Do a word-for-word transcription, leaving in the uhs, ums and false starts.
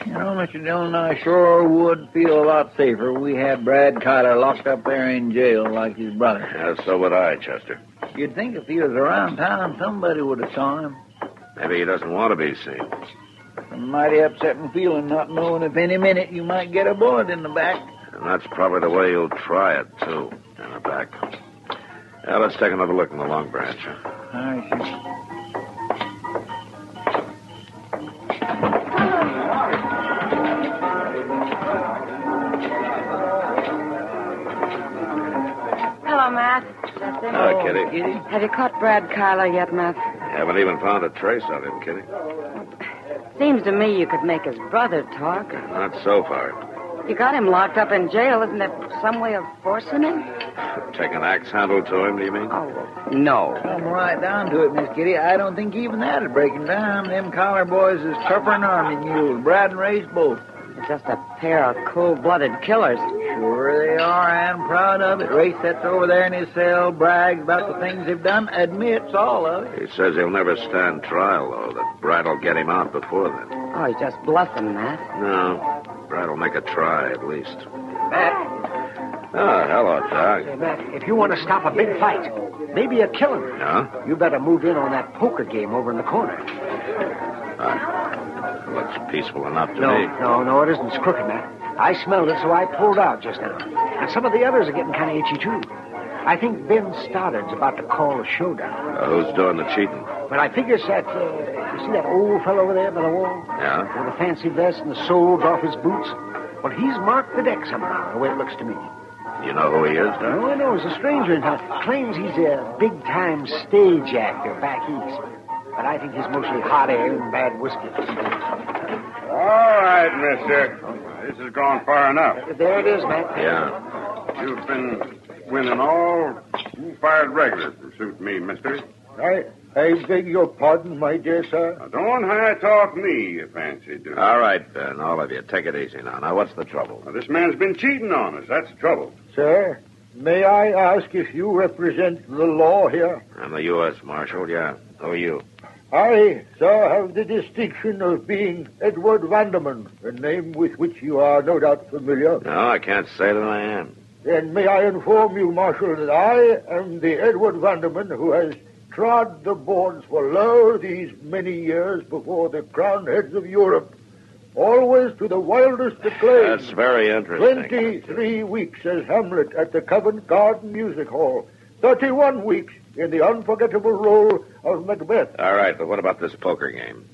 You know, Mister Dillon, I sure would feel a lot safer if we had Brad Kyler locked up there in jail like his brother. Yeah, so would I, Chester. You'd think if he was around town, somebody would have saw him. Maybe he doesn't want to be seen. It's a mighty upsetting feeling not knowing if any minute you might get a bullet in the back. And that's probably the way he'll try it, too, in the back. Now, let's take another look in the Long Branch. I see. Hello, Matt. Hello, Kitty. Kitty? Have you caught Brad Kyler yet, Matt? Haven't even found a trace of him, Kitty. Seems to me you could make his brother talk. Not so far. You got him locked up in jail. Isn't there some way of forcing him? Take an axe handle to him, do you mean? Oh, no. Come right down to it, Miss Kitty. I don't think even that'd break him down. Them collar boys is tougher than army mules. Brad and Ray's both. They're just a pair of cold-blooded killers. Sure they are, and proud of it. Ray sits over there in his cell, brags about the things they've done, admits all of it. He says he'll never stand trial, though, that Brad will get him out before then. Oh, he's just bluffing, Matt. No, Brad will make a try, at least. Matt. Oh, hello, Doc. Hey, Matt, if you want to stop a big fight, maybe a killing, Yeah? you better move in on that poker game over in the corner. Uh, looks peaceful enough to No, me. no, no, it isn't. It's crooked, Matt. I smelled it, so I pulled out just now. And some of the others are getting kind of itchy, too. I think Ben Stoddard's about to call a showdown. Uh, who's doing the cheating? But I figures that, uh, you see that old fellow over there by the wall? Yeah? With the fancy vest and the soles off his boots? Well, he's marked the deck somehow, the way it looks to me. You know who he is, Doc? No, I know. He's a stranger in town. Claims he's a big-time stage actor back east. But I think he's mostly hot air and bad whiskey. All right, mister. This has gone far enough. There it is, Matt. Yeah. You've been winning all you fired regulars for shooting me, mister. I I beg your pardon, my dear sir. Now, don't high talk me, you fancy do. All right, Ben, all of you. Take it easy now. Now, what's the trouble? Now, this man's been cheating on us. That's the trouble. Sir, may I ask if you represent the law here? I'm the U S Marshal, yeah. Who are you? I, sir, have the distinction of being Edward Vanderman, a name with which you are no doubt familiar. No, I can't say that I am. Then may I inform you, Marshal, that I am the Edward Vanderman who has trod the boards for lo these many years before the crowned heads of Europe, always to the wildest acclaim. That's very interesting. Twenty-three weeks as Hamlet at the Covent Garden Music Hall. Thirty-one weeks in the unforgettable role of Macbeth. All right, but what about this poker game?